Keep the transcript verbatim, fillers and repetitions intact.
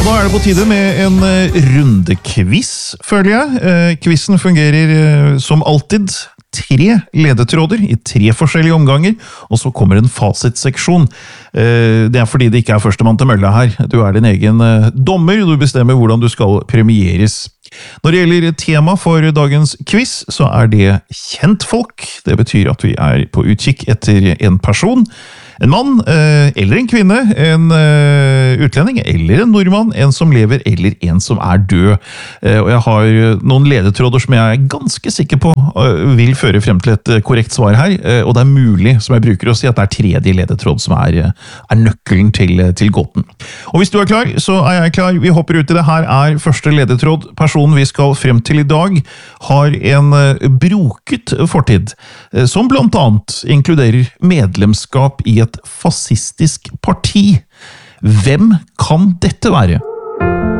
da er det på tide med en eh, rundekviss, føler jeg. Eh, Quizen fungerer eh, som alltid. Tre ledetråder i tre forskjellige omganger, og så kommer en fasitseksjon. Eh, det er fordi det ikke er førstemann til mølla her. Du er din egen eh, dommer, og du bestemmer hvordan du skal premieres. Når det gjelder tema for dagens quiz, så er det kjentfolk. Det betyr at vi er på utkikk etter en person. En mann, eh, eller en kvinne, en eh, utlending, eller en nordmann, en som lever, eller en som er død. Eh, og jeg har noen ledetråder som jeg er ganske sikker på eh, vil føre frem til et korrekt svar her, eh, og det er mulig, som jeg bruker å si, at det er tredje ledetråd som er, er nøkkelen til, til gåten. Og hvis du er klar, så er jeg klar. Vi hopper ut i det. Her er første ledetråd. Personen vi skal frem til i dag har en eh, broket fortid, eh, som blant annet inkluderer medlemskap i et fascistisk parti. Hvem kan dette være?